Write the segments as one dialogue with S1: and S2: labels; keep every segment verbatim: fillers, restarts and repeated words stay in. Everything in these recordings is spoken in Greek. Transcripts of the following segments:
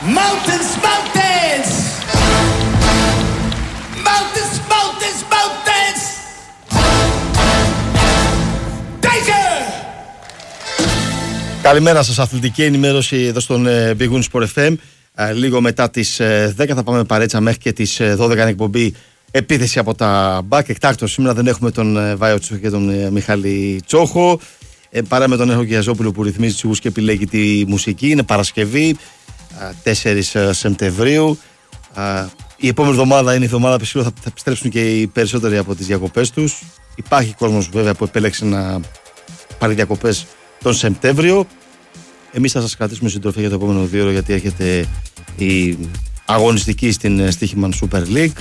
S1: Mountains, mountains! Mountains, mountains, mountains! Danger!
S2: Καλημέρα σας, αθλητική ενημέρωση εδώ στον Big Win Sport εφ εμ. Λίγο μετά τις δέκα θα πάμε παρέτσα μέχρι και τις δώδεκα εκπομπή επίθεση από τα μπακ. Εκτάκτως σήμερα δεν έχουμε τον Βάιο Τσόχο και τον Μιχάλη Τσόχο. Ε, παρά με τον Έχο Γιαζόπουλο που ρυθμίζει τους και επιλέγει τη μουσική. Είναι Παρασκευή, τέσσερις Σεπτεμβρίου. Η επόμενη εβδομάδα είναι η εβδομάδα που σίγουρα θα επιστρέψουν και οι περισσότεροι από τις διακοπές τους. Υπάρχει κόσμος βέβαια που επέλεξε να πάρει διακοπές τον Σεπτέμβριο. Εμείς θα σας κρατήσουμε συντροφή για το επόμενο δύο ώρο, γιατί έρχεται η αγωνιστική στην Steichmann Super League.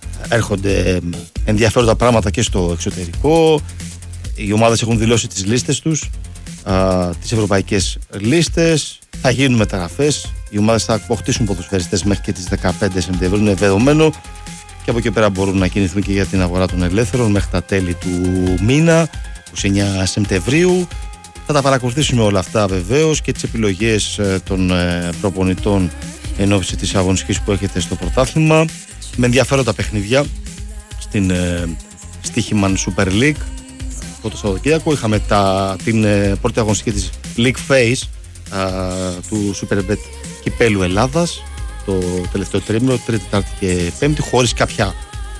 S2: Έρχονται ενδιαφέροντα πράγματα και στο εξωτερικό. Οι ομάδες έχουν δηλώσει τις λίστες τους, α, τις ευρωπαϊκές λίστες. Θα γίνουν μεταγραφές. Οι ομάδες θα αποκτήσουν ποδοσφαιριστές μέχρι και τις δεκαπέντε Σεπτεμβρίου. Είναι δεδομένο. Και από εκεί πέρα μπορούν να κινηθούν και για την αγορά των ελεύθερων μέχρι τα τέλη του μήνα, είκοσι εννέα Σεπτεμβρίου. Θα τα παρακολουθήσουμε όλα αυτά βεβαίως και τις επιλογές των προπονητών εν ώψη της αγωνιστικής που έρχεται στο πρωτάθλημα. Με ενδιαφέροντα παιχνίδια στην Steichmann Super League. Το Σαββατοκύριακο είχαμε τα, την πρώτη αγωνιστική της League Phase α, του Superbet Κυπέλλου Ελλάδας το τελευταίο τρίμηνο, Τρίτη, Τετάρτη και Πέμπτη, χωρίς κάποια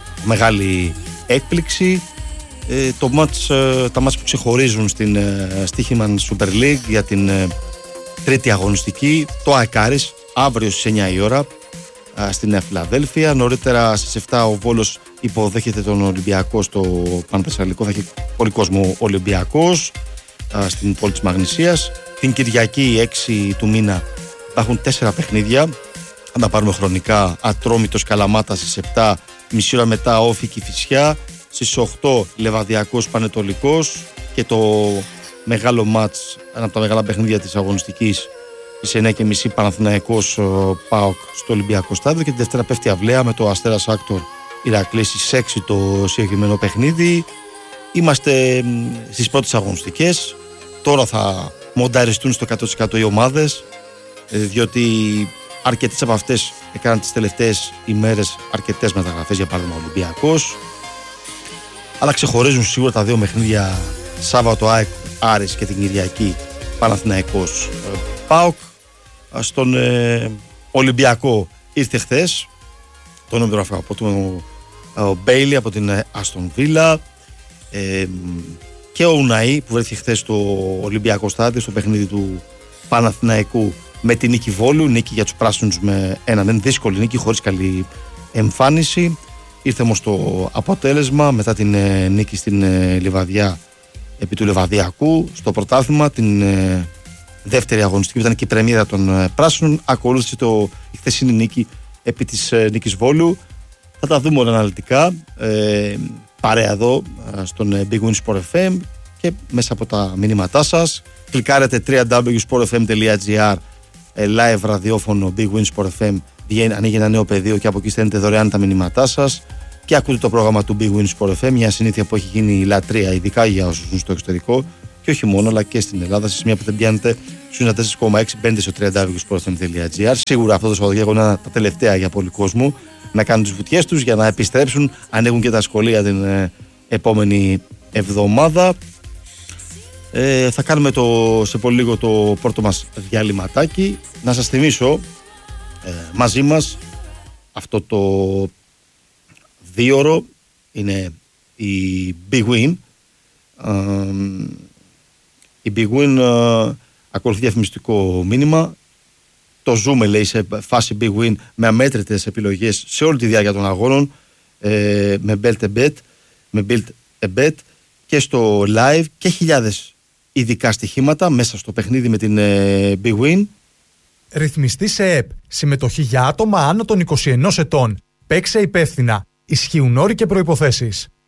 S2: μεγάλη έκπληξη. Ε, το match, τα μάτς που ξεχωρίζουν στην uh, Steichmann Super League για την uh, τρίτη αγωνιστική, το ΑΕΚ Άρης αύριο στις εννιά η ώρα uh, στην Νέα Φιλαδέλφια. Νωρίτερα στις επτά ο Βόλος υποδέχεται τον Ολυμπιακό στο Πανθεσσαλικό. Θα έχει πολύ κόσμο Ολυμπιακός uh, στην πόλη της Μαγνησίας. Την Κυριακή έξι του μήνα υπάρχουν τέσσερα παιχνίδια. Αν τα πάρουμε χρονικά, Ατρόμητος Καλαμάτα στις επτά, μισή ώρα μετά Όφη Κηφισιά. Στις οκτώ Λεβαδιακός Πανετολικός και το μεγάλο μάτς, ένα από τα μεγάλα παιχνίδια της αγωνιστικής, στις εννιά και μισή Παναθηναϊκός ΠΑΟΚ στο Ολυμπιακό Στάδιο, και τη Δευτέρα πέφτει αυλαία με το Αστέρας Άκτορ Ηρακλής στις έξι το συγκεκριμένο παιχνίδι. Είμαστε στις πρώτες αγωνιστικές. Τώρα θα μονταριστούν στο εκατό τοις εκατό οι ομάδες, διότι αρκετές από αυτές έκαναν τις τελευταίες ημέρες αρκετές μεταγραφές, για παράδειγμα ο Ολυμπιακός. Αλλά ξεχωρίζουν σίγουρα τα δύο παιχνίδια Σάββατο ΑΕΚ Άρης και την Κυριακή Παναθηναϊκός ΠΑΟΚ. Στον ε, Ολυμπιακό ήρθε χθες το νούμερο από τον Μπέιλι από την Άστον Βίλα, ε, και ο Ουναή που βρέθηκε χθες στο Ολυμπιακό Στάδιο στο παιχνίδι του Παναθηναϊκού με την νίκη Βόλου. Νίκη για τους πράσινους με έναν δύσκολη νίκη χωρίς καλή εμφάνιση. Ήρθε όμως το αποτέλεσμα μετά την ε, νίκη στην ε, Λιβαδιά επί του Λεβαδιακού στο πρωτάθλημα. Την ε, δεύτερη αγωνιστική που ήταν και η πρεμιέρα των ε, πράσινων. Ακολούθησε το, η χθεσινή νίκη επί της ε, νίκης Βόλου. Θα τα δούμε όλα αναλυτικά ε, παρέα εδώ ε, στον ε, Big Win Sport εφ εμ και μέσα από τα μηνύματά σας. Κλικάρετε double-u double-u double-u τελεία sport f m τελεία g r, ε, live ραδιόφωνο Big Win Sport εφ εμ. Ανοίγει ένα νέο πεδίο και από εκεί στέλνετε δωρεάν τα μηνύματά σας και ακούτε το πρόγραμμα του Big Win Sport εφ εμ, μια συνήθεια που έχει γίνει λατρεία, ειδικά για όσους ζουν στο εξωτερικό και όχι μόνο, αλλά και στην Ελλάδα. Σε σημεία που δεν πιάνετε στους τέσσερα κόμμα έξι, μπαίνετε στο double-u double-u double-u τελεία sport f m τελεία g r. Σίγουρα αυτό το Σαββατοκύριακο είναι τα τελευταία για πολύ κόσμο να κάνουν τις βουτιές τους για να επιστρέψουν. Ανοίγουν και τα σχολεία την ε, επόμενη εβδομάδα. Ε, θα κάνουμε το, σε πολύ λίγο το πρώτο μας διαλυματάκι. Να σας θυμίσω ε, μαζί μας αυτό το δύο ώρο είναι η Big Win. Ε, η Big Win ε, ακολουθεί διαφημιστικό μήνυμα. Το ζούμε, λέει, σε φάση Big Win με αμέτρητες επιλογές σε όλη τη διάρκεια των αγώνων, ε, με Build a Bet, με Build a Bet και στο live και χιλιάδες ειδικά στοιχήματα μέσα στο παιχνίδι με την ε, Big Win.
S3: Ρυθμιστή σε ΕΠ. Συμμετοχή για άτομα άνω των είκοσι ενός ετών. Παίξε υπεύθυνα. Ισχύουν όροι και προϋποθέσεις.